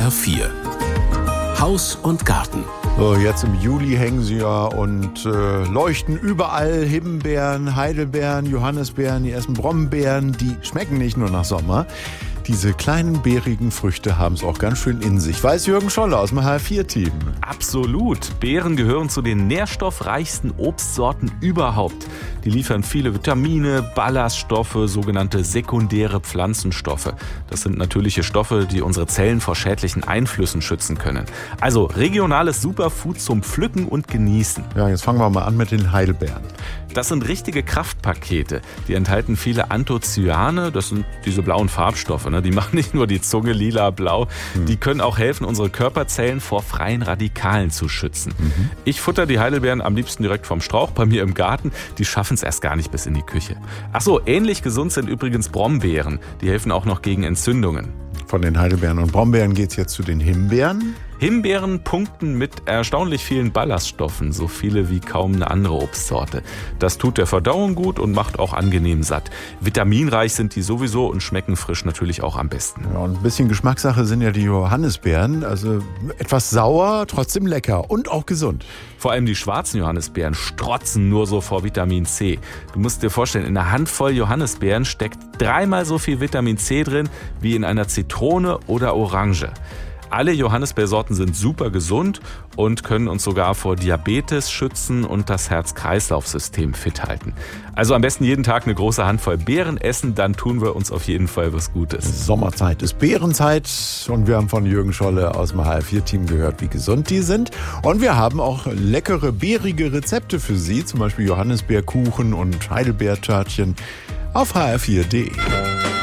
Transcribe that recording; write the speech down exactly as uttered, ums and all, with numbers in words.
R vier. Haus und Garten. So, jetzt im Juli hängen sie ja und äh, leuchten überall Himbeeren, Heidelbeeren, Johannisbeeren, die ersten Brombeeren. Die schmecken nicht nur nach Sommer. Diese kleinen beerigen Früchte haben es auch ganz schön in sich. Weiß Jürgen Scholle aus dem H R vier Team. Absolut. Beeren gehören zu den nährstoffreichsten Obstsorten überhaupt. Die liefern viele Vitamine, Ballaststoffe, sogenannte sekundäre Pflanzenstoffe. Das sind natürliche Stoffe, die unsere Zellen vor schädlichen Einflüssen schützen können. Also regionales Superfood zum Pflücken und Genießen. Ja, jetzt fangen wir mal an mit den Heidelbeeren. Das sind richtige Kraftpakete. Die enthalten viele Anthocyane, das sind diese blauen Farbstoffe. Ne? Die machen nicht nur die Zunge lila-blau, hm. die können auch helfen, unsere Körperzellen vor freien Radikalen zu schützen. Mhm. Ich futter die Heidelbeeren am liebsten direkt vom Strauch bei mir im Garten. Die schaffen es erst gar nicht bis in die Küche. Ach so, ähnlich gesund sind übrigens Brombeeren. Die helfen auch noch gegen Entzündungen. Von den Heidelbeeren und Brombeeren geht's jetzt zu den Himbeeren. Himbeeren punkten mit erstaunlich vielen Ballaststoffen, so viele wie kaum eine andere Obstsorte. Das tut der Verdauung gut und macht auch angenehm satt. Vitaminreich sind die sowieso und schmecken frisch natürlich auch am besten. Ja, und ein bisschen Geschmackssache sind ja die Johannisbeeren. Also etwas sauer, trotzdem lecker und auch gesund. Vor allem die schwarzen Johannisbeeren strotzen nur so vor Vitamin C. Du musst dir vorstellen, in einer Handvoll Johannisbeeren steckt dreimal so viel Vitamin C drin wie in einer Zitrone oder Orange. Alle Johannisbeersorten sind super gesund und können uns sogar vor Diabetes schützen und das Herz-Kreislauf-System fit halten. Also am besten jeden Tag eine große Handvoll Beeren essen, dann tun wir uns auf jeden Fall was Gutes. Sommerzeit ist Beerenzeit und wir haben von Jürgen Scholle aus dem H R vier Team gehört, wie gesund die sind. Und wir haben auch leckere, beerige Rezepte für Sie, zum Beispiel Johannisbeerkuchen und Heidelbeertörtchen auf H R vier Punkt D E.